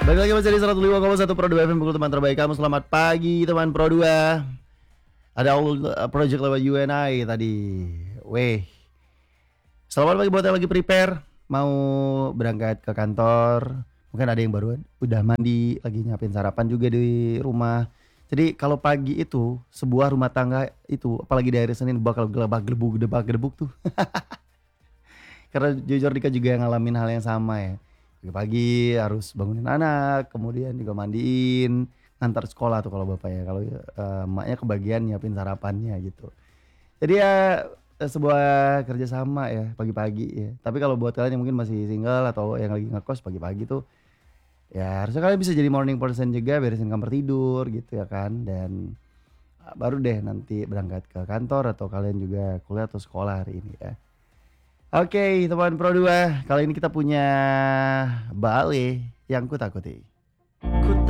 Balik lagi masih di 105,1 Pro 2 FM, pukul teman terbaik kamu. Selamat pagi teman Pro 2. Ada all project lewat UNI tadi. Weh. Selamat pagi buat yang lagi prepare mau berangkat ke kantor. Mungkin ada yang baru udah mandi, lagi nyiapin sarapan juga di rumah. Jadi kalau pagi itu sebuah rumah tangga itu, apalagi di hari Senin, bakal gebak-gebuk tuh. Karena jujur Dika juga ngalamin hal yang sama ya. Pagi-pagi harus bangunin anak, kemudian juga mandiin, ngantar sekolah tuh kalau bapak ya. Kalau emaknya kebagian nyiapin sarapannya gitu. Jadi ya sebuah kerjasama ya pagi-pagi ya. Tapi kalau buat kalian yang mungkin masih single atau yang lagi ngekos pagi-pagi tuh, ya harusnya kalian bisa jadi morning person juga, beresin kamar tidur gitu ya kan. Dan baru deh nanti berangkat ke kantor atau kalian juga kuliah atau sekolah hari ini ya. Oke, teman Pro 2, kali ini kita punya Mbak Ale yang ku takuti.